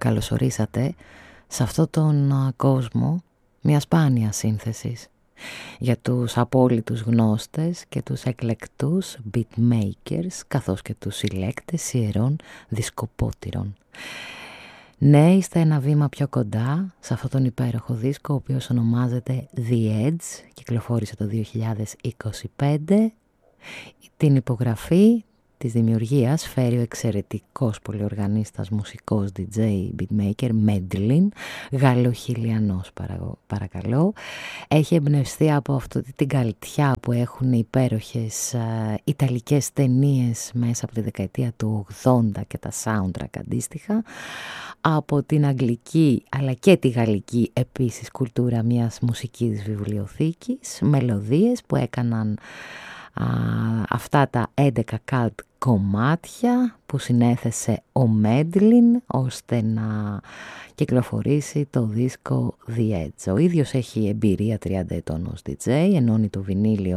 καλωσορίσατε σε αυτόν τον κόσμο μια σπάνια σύνθεσης για τους απόλυτους γνώστες και τους εκλεκτούς beatmakers, καθώς και τους συλλέκτες ιερών δισκοπότηρων. Ναι, είστε ένα βήμα πιο κοντά σε αυτόν τον υπέροχο δίσκο, ο οποίος ονομάζεται The Edge, κυκλοφόρησε το 2025. Την υπογραφή της δημιουργίας φέρει ο εξαιρετικός πολυοργανίστας, μουσικός, DJ, beatmaker, Medlin, γαλλοχιλιανός παρακαλώ. Έχει εμπνευστεί από αυτή την καλτιά που έχουν οι υπέροχες ιταλικές ταινίες μέσα από τη δεκαετία του 80 και τα soundtrack αντίστοιχα, από την αγγλική αλλά και τη γαλλική επίσης κουλτούρα μιας μουσικής βιβλιοθήκης, μελωδίες που έκαναν αυτά τα 11 cult κομμάτια που συνέθεσε ο Medlin ώστε να κυκλοφορήσει το δίσκο The Edge. Ο ίδιος έχει εμπειρία 30 ετών ως DJ, ενώνει το βινίλιο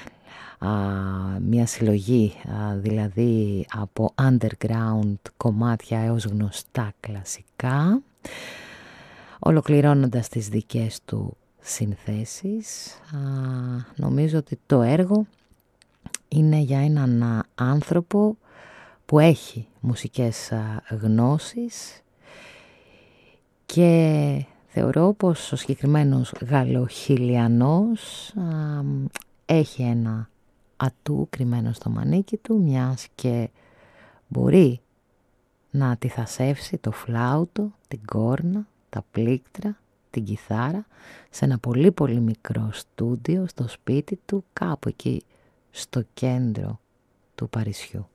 μια συλλογή δηλαδή από underground κομμάτια έως γνωστά κλασικά, ολοκληρώνοντας τις δικές του συνθέσεις. Νομίζω ότι το έργο είναι για έναν άνθρωπο που έχει μουσικές γνώσεις και θεωρώ πως ο συγκεκριμένος γαλλοχιλιανός έχει ένα ατού κρυμμένο στο μανίκι του, μιας και μπορεί να αντιθασεύσει το φλάουτο, την κόρνα, τα πλήκτρα, την κιθάρα σε ένα πολύ πολύ μικρό στούντιο στο σπίτι του, κάπου εκεί στο κέντρο του Παρισιού.